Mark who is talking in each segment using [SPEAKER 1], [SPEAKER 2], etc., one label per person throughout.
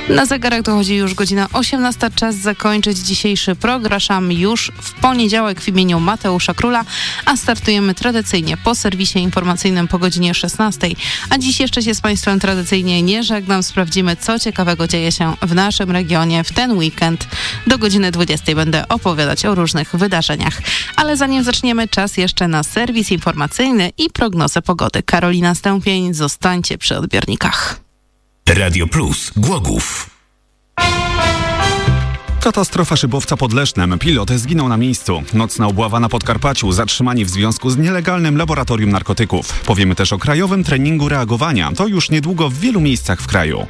[SPEAKER 1] Na zegarach dochodzi już godzina 18. Czas zakończyć dzisiejszy program. Już w poniedziałek w imieniu Mateusza Króla, a startujemy tradycyjnie po serwisie informacyjnym po godzinie 16. A dziś jeszcze się z Państwem tradycyjnie nie żegnam. Sprawdzimy, co ciekawego dzieje się w naszym regionie w ten weekend. Do godziny 20 będę opowiadać o różnych wydarzeniach. Ale zanim zaczniemy, czas jeszcze na serwis informacyjny i prognozę pogody. Karolina Stępień, zostańcie przy odbiornikach.
[SPEAKER 2] Radio Plus Głogów.
[SPEAKER 3] Katastrofa szybowca pod Lesznem. Pilot zginął na miejscu. Nocna obława na Podkarpaciu. Zatrzymani w związku z nielegalnym laboratorium narkotyków. Powiemy też o krajowym treningu reagowania. To już niedługo w wielu miejscach w kraju.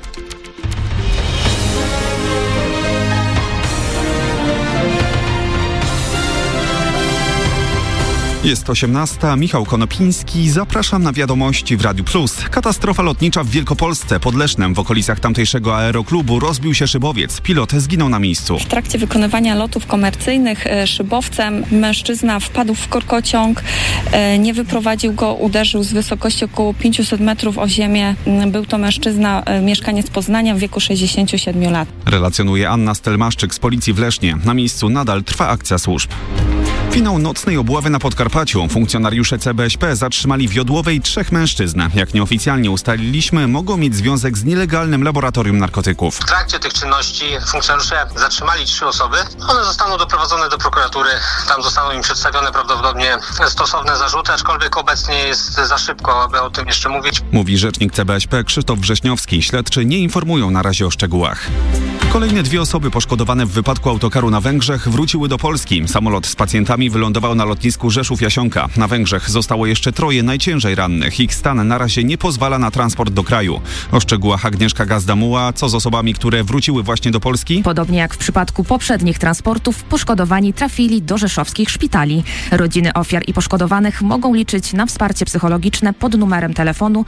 [SPEAKER 3] Jest 18. Michał Konopiński. Zapraszam na wiadomości w Radiu Plus. Katastrofa lotnicza w Wielkopolsce. Pod Lesznem w okolicach tamtejszego aeroklubu rozbił się szybowiec. Pilot zginął na miejscu.
[SPEAKER 4] W trakcie wykonywania lotów komercyjnych szybowcem mężczyzna wpadł w korkociąg, nie wyprowadził go, uderzył z wysokości około 500 metrów o ziemię. Był to mężczyzna, mieszkaniec Poznania w wieku 67 lat.
[SPEAKER 3] Relacjonuje Anna Stelmaszczyk z policji w Lesznie. Na miejscu nadal trwa akcja służb. Finał nocnej obławy na Podkarpaciu. Funkcjonariusze CBŚP zatrzymali w Jodłowej 3 mężczyzn. Jak nieoficjalnie ustaliliśmy, mogą mieć związek z nielegalnym laboratorium narkotyków.
[SPEAKER 5] W trakcie tych czynności funkcjonariusze zatrzymali 3 osoby. One zostaną doprowadzone do prokuratury. Tam zostaną im przedstawione prawdopodobnie stosowne zarzuty, aczkolwiek obecnie jest za szybko, aby o tym jeszcze mówić.
[SPEAKER 3] Mówi rzecznik CBŚP Krzysztof Wrześniowski. Śledczy nie informują na razie o szczegółach. Kolejne 2 osoby poszkodowane w wypadku autokaru na Węgrzech wróciły do Polski. Samolot z pacjentami wylądował na lotnisku Rzeszów-Jasionka. Na Węgrzech zostało jeszcze 3 najciężej rannych. Ich stan na razie nie pozwala na transport do kraju. O szczegółach Agnieszka Gazdamuła. Co z osobami, które wróciły właśnie do Polski?
[SPEAKER 6] Podobnie jak w przypadku poprzednich transportów, poszkodowani trafili do rzeszowskich szpitali. Rodziny ofiar i poszkodowanych mogą liczyć na wsparcie psychologiczne pod numerem telefonu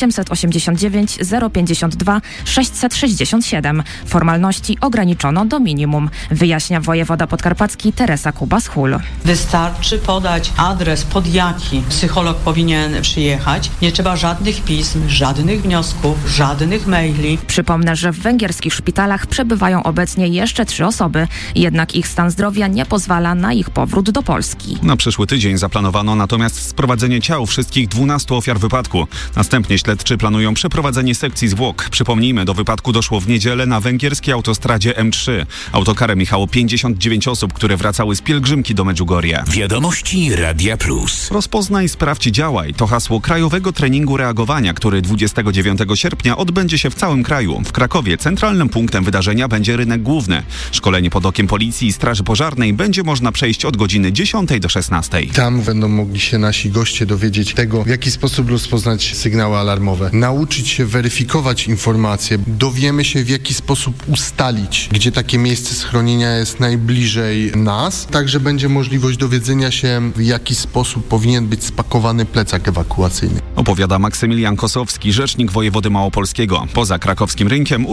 [SPEAKER 6] 889 052 667. Formalności ograniczono do minimum, wyjaśnia wojewoda podkarpacki Teresa Kuba-Schul.
[SPEAKER 7] Wystarczy podać adres, pod jaki psycholog powinien przyjechać. Nie trzeba żadnych pism, żadnych wniosków, żadnych maili.
[SPEAKER 6] Przypomnę, że w węgierskich szpitalach przebywają obecnie jeszcze 3 osoby, jednak ich stan zdrowia nie pozwala na ich powrót do Polski.
[SPEAKER 3] Na przyszły tydzień zaplanowano natomiast sprowadzenie ciał wszystkich 12 ofiar wypadku. Następnie śledczy planują przeprowadzenie sekcji zwłok. Przypomnijmy, do wypadku doszło w niedzielę na węgierskiej autostradzie M3. Autokarem jechało 59 osób, które wracały z pielgrzymki do Medjugorje.
[SPEAKER 2] Wiadomości Radia Plus.
[SPEAKER 3] Rozpoznaj, sprawdź, działaj. To hasło krajowego treningu reagowania, który 29 sierpnia odbędzie się w całym kraju. W Krakowie centralnym punktem wydarzenia będzie rynek główny. Szkolenie pod okiem Policji i Straży Pożarnej będzie można przejść od godziny 10 do 16.
[SPEAKER 8] Tam będą mogli się nasi goście dowiedzieć tego, w jaki sposób rozpoznać sygnały alarmowe. Nauczyć się weryfikować informacje. Dowiemy się, w jaki sposób ustalić, gdzie takie miejsce schronienia jest najbliżej nas. Także będzie możliwość dowiedzenia się, w jaki sposób powinien być spakowany plecak ewakuacyjny.
[SPEAKER 3] Opowiada Maksymilian Kosowski, rzecznik wojewody małopolskiego. Poza krakowskim rynkiem